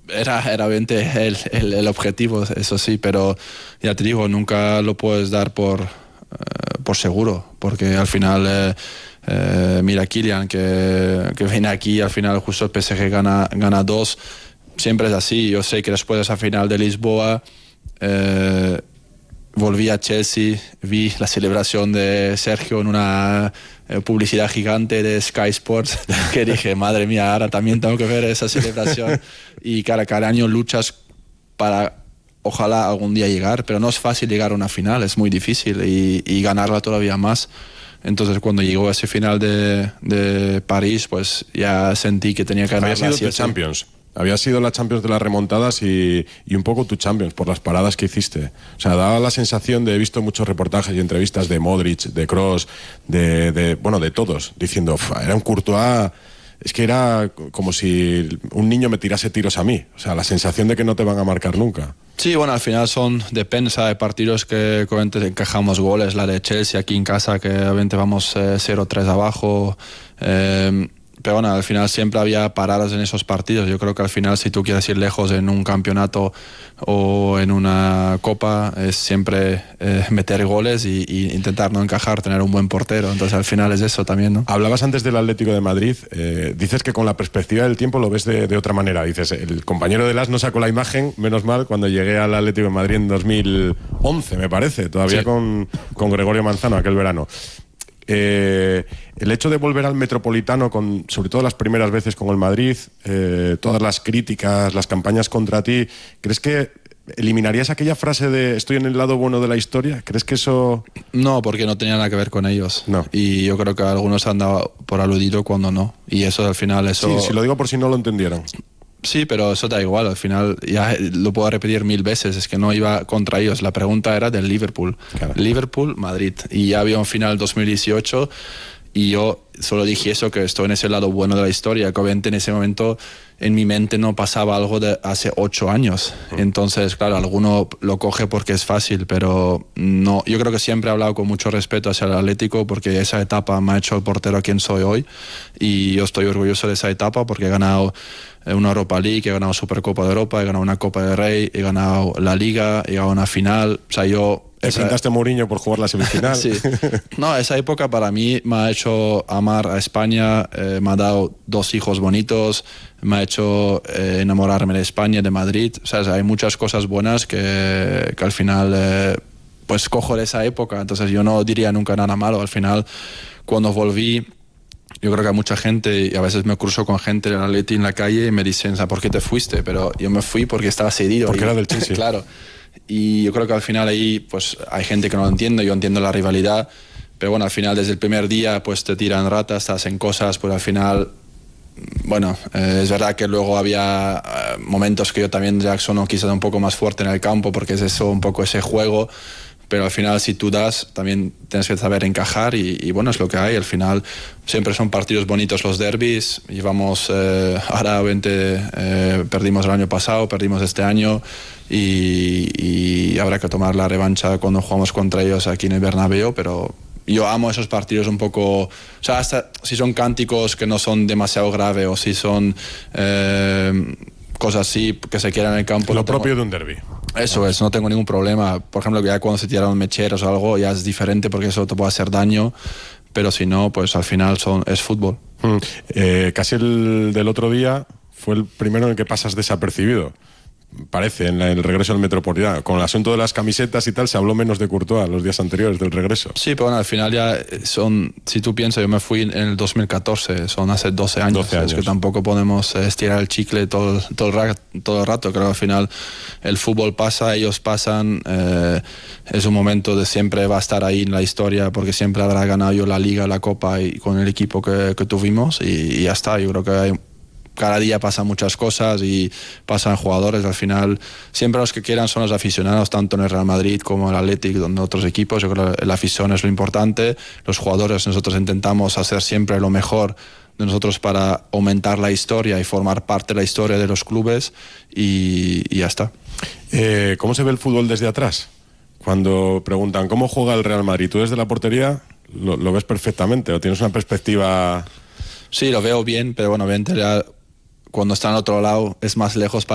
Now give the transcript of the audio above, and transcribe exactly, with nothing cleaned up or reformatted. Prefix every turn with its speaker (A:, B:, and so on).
A: Era, era obviamente el, el, el objetivo, eso sí, pero ya te digo, nunca lo puedes dar por, eh, por seguro, porque al final, eh, eh, mira Kylian, que, que viene aquí, al final justo el P S G gana, gana dos, siempre es así. Yo sé que después de esa final de Lisboa, eh, volví a Chelsea, vi la celebración de Sergio en una eh, publicidad gigante de Sky Sports, que dije, madre mía, ahora también tengo que ver esa celebración. Y cada, cada año luchas para, ojalá algún día llegar, pero no es fácil llegar a una final, es muy difícil, y, y ganarla todavía más. Entonces cuando llegó ese final de, de París, pues ya sentí que tenía que ganar.
B: Había sido tu Champions. Había sido la Champions de las remontadas y, y un poco tu Champions por las paradas que hiciste. O sea, daba la sensación de, he visto muchos reportajes y entrevistas de Modric, de Kroos, de, de bueno, de todos, diciendo, era un Courtois, es que era como si un niño me tirase tiros a mí. O sea, la sensación de que no te van a marcar nunca.
A: Sí, bueno, al final son, depende, de partidos que obviamente encajamos goles, la de Chelsea aquí en casa, que obviamente vamos eh, cero tres abajo, eh, pero bueno, al final siempre había paradas en esos partidos. Yo creo que al final, si tú quieres ir lejos en un campeonato o en una copa, es siempre eh, meter goles y, y intentar no encajar, tener un buen portero. Entonces al final es eso también, ¿no?
B: Hablabas antes del Atlético de Madrid, eh, dices que con la perspectiva del tiempo lo ves de, de otra manera. Dices, el compañero de Las no sacó la imagen, menos mal, cuando llegué al Atlético de Madrid en dos mil once, me parece, todavía sí. con, con Gregorio Manzano aquel verano. Eh, el hecho de volver al Metropolitano, con, sobre todo las primeras veces con el Madrid, eh, todas las críticas, las campañas contra ti, ¿crees que eliminarías aquella frase de estoy en el lado bueno de la historia? ¿Crees que eso...?
A: No, porque no tenía nada que ver con ellos.
B: No.
A: Y yo creo que algunos han dado por aludido cuando no. Y eso al final... eso
B: Sí, si lo digo por si no lo entendieron.
A: Sí, pero eso da igual, al final ya lo puedo repetir mil veces, es que no iba contra ellos, la pregunta era del Liverpool,
B: claro.
A: Liverpool, Madrid, y ya había un final dos mil dieciocho y yo solo dije eso, que estoy en ese lado bueno de la historia, que obviamente en ese momento en mi mente no pasaba algo de hace ocho años, entonces claro, alguno lo coge porque es fácil, pero no, yo creo que siempre he hablado con mucho respeto hacia el Atlético, porque esa etapa me ha hecho el portero a quien soy hoy, y yo estoy orgulloso de esa etapa porque he ganado una Europa League, he ganado Supercopa de Europa, he ganado una Copa de Rey, he ganado la Liga, he ganado una final, o sea, yo...
B: Te pintaste a Mourinho por jugar la semifinal.
A: Sí. No, esa época para mí me ha hecho amar a España, eh, me ha dado dos hijos bonitos, me ha hecho eh, enamorarme de España, de Madrid, o sea, hay muchas cosas buenas que, que al final eh, pues cojo de esa época, entonces yo no diría nunca nada malo. Al final, cuando volví, yo creo que a mucha gente, y a veces me cruzo con gente en Atleti en la calle y me dicen, ¿por qué te fuiste? Pero yo me fui porque estaba cedido.
B: Porque
A: y,
B: era del Chelsea.
A: Claro. Y yo creo que al final ahí pues hay gente que no lo entiende, yo entiendo la rivalidad, pero bueno, al final desde el primer día pues te tiran ratas, te hacen cosas, pues al final, bueno, eh, es verdad que luego había eh, momentos que yo también Jackson quizás un poco más fuerte en el campo, porque es eso, un poco ese juego, pero al final si tú das también tienes que saber encajar y, y bueno, es lo que hay. Al final siempre son partidos bonitos los derbis, llevamos eh, ahora veinte, eh, perdimos el año pasado, perdimos este año y, y habrá que tomar la revancha cuando jugamos contra ellos aquí en el Bernabéu, pero yo amo esos partidos un poco, o sea, hasta si son cánticos que no son demasiado graves o si son eh, cosas así que se quieran en el campo.
B: Lo
A: no
B: propio
A: tengo...
B: de un derbi.
A: Eso es, no tengo ningún problema. Por ejemplo, ya cuando se tiraron mecheros o algo ya es diferente porque eso te puede hacer daño, pero si no, pues al final son, es fútbol.
B: Mm. Eh, casi el del otro día fue el primero en el que pasas desapercibido. Parece, en el regreso al Metropolitano. Con el asunto de las camisetas y tal, se habló menos de Courtois los días anteriores del regreso.
A: Sí, pero bueno, al final ya son, si tú piensas, yo me fui en el dos mil catorce, son hace doce años.
B: doce años.
A: Es que tampoco podemos estirar el chicle todo, todo, el, rato, todo el rato. Creo que al final el fútbol pasa, ellos pasan. Eh, es un momento de siempre va a estar ahí en la historia, porque siempre habrá ganado yo la Liga, la Copa y con el equipo que, que tuvimos y, y ya está. Yo creo que hay cada día pasan muchas cosas y pasan jugadores. Al final, siempre los que quieran son los aficionados, tanto en el Real Madrid como en el Athletic, donde otros equipos. Yo creo que la afición es lo importante. Los jugadores, nosotros intentamos hacer siempre lo mejor de nosotros para aumentar la historia y formar parte de la historia de los clubes y, y ya está.
B: Eh, ¿Cómo se ve el fútbol desde atrás? Cuando preguntan ¿cómo juega el Real Madrid? ¿Tú desde la portería lo, lo ves perfectamente o tienes una perspectiva...?
A: Sí, lo veo bien, pero bueno, obviamente ya cuando está al otro lado es más lejos para